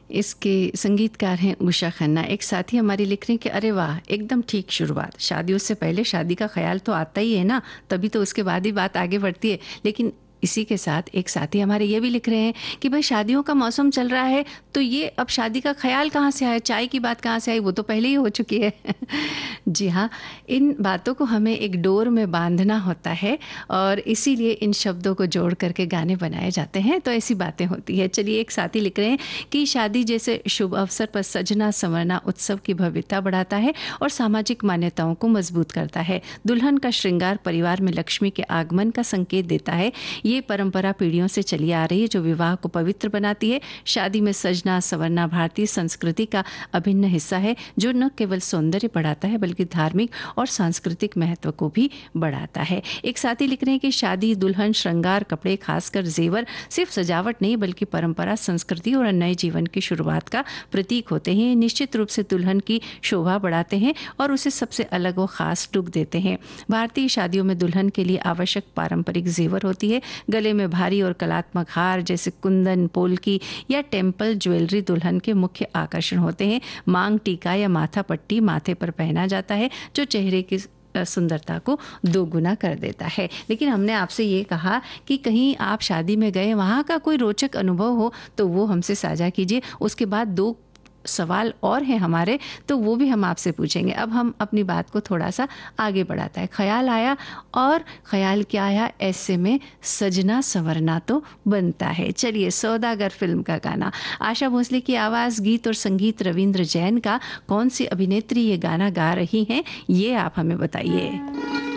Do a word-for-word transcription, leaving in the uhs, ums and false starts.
इसके संगीतकार हैं उषा खन्ना। एक साथी हमारी लिख रही हैं कि अरे वाह, एकदम ठीक शुरुआत। शादियों से पहले शादी का ख्याल तो आता ही है ना, तभी तो उसके बाद ही बात आगे बढ़ती है। लेकिन इसी के साथ एक साथी हमारे ये भी लिख रहे हैं कि भाई शादियों का मौसम चल रहा है, तो ये अब शादी का ख्याल कहाँ से आया, चाय की बात कहाँ से आई, वो तो पहले ही हो चुकी है। जी हाँ, इन बातों को हमें एक डोर में बांधना होता है और इसीलिए इन शब्दों को जोड़ करके गाने बनाए जाते हैं, तो ऐसी बातें होती है। चलिए, एक साथी लिख रहे हैं कि शादी जैसे शुभ अवसर पर सजना संवरना उत्सव की भव्यता बढ़ाता है और सामाजिक मान्यताओं को मजबूत करता है। दुल्हन का श्रृंगार परिवार में लक्ष्मी के आगमन का संकेत देता है। ये परंपरा पीढ़ियों से चली आ रही है जो विवाह को पवित्र बनाती है। शादी में सजना संवरना भारतीय संस्कृति का अभिन्न हिस्सा है जो न केवल सौंदर्य बढ़ाता है बल्कि धार्मिक और सांस्कृतिक महत्व को भी बढ़ाता है। एक साथी लिख रहे हैं कि शादी, दुल्हन, श्रृंगार, कपड़े, खासकर जेवर सिर्फ सजावट नहीं बल्कि परंपरा, संस्कृति और नए जीवन की शुरुआत का प्रतीक होते हैं। निश्चित रूप से दुल्हन की शोभा बढ़ाते हैं और उसे सबसे अलग और खास लुक देते हैं। भारतीय शादियों में दुल्हन के लिए आवश्यक पारंपरिक जेवर होती है। गले में भारी और कलात्मक हार जैसे कुंदन, पोलकी या टेम्पल ज्वेलरी दुल्हन के मुख्य आकर्षण होते हैं। मांग टीका या माथा पट्टी माथे पर पहना जाता है जो चेहरे की सुंदरता को दोगुना कर देता है। लेकिन हमने आपसे ये कहा कि कहीं आप शादी में गए, वहाँ का कोई रोचक अनुभव हो तो वो हमसे साझा कीजिए। उसके बाद दो सवाल और हैं हमारे, तो वो भी हम आपसे पूछेंगे। अब हम अपनी बात को थोड़ा सा आगे बढ़ाता है। ख्याल आया, और ख्याल क्या आया, ऐसे में सजना संवरना तो बनता है। चलिए, सौदागर फिल्म का गाना, आशा भोसले की आवाज़, गीत और संगीत रविंद्र जैन का। कौन सी अभिनेत्री ये गाना गा रही हैं, ये आप हमें बताइए।